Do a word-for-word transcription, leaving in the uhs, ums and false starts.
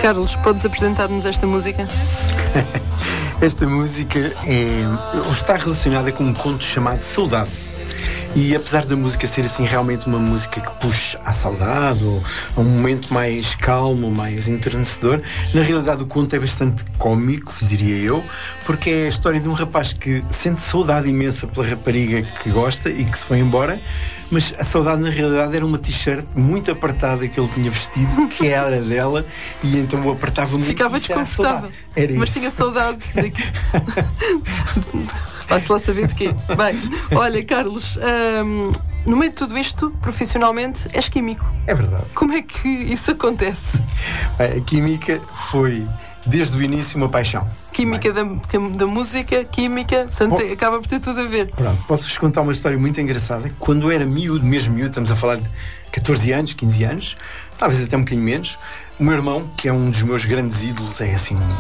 Carlos, podes apresentar-nos esta música? Esta música é, está relacionada com um conto chamado Saudade. E apesar da música ser assim realmente uma música que puxa à saudade ou a um momento mais calmo, mais enternecedor, na realidade o conto é bastante cómico, diria eu, porque é a história de um rapaz que sente saudade imensa pela rapariga que gosta e que se foi embora, mas a saudade na realidade era uma t-shirt muito apertada que ele tinha vestido, que era dela, e então o apertava muito. Ficava desconfortável, mas tinha saudade daqui. Vai-se lá saber de quê. Bem, olha, Carlos, hum, no meio de tudo isto, profissionalmente, és químico. É verdade. Como é que isso acontece? A química foi, desde o início, uma paixão. Química da, da música, química, portanto, Bom, acaba por ter tudo a ver. Pronto, posso-vos contar uma história muito engraçada. Quando eu era miúdo, mesmo miúdo, estamos a falar de catorze anos, quinze anos, talvez até um bocadinho menos, o meu irmão, que é um dos meus grandes ídolos, é assim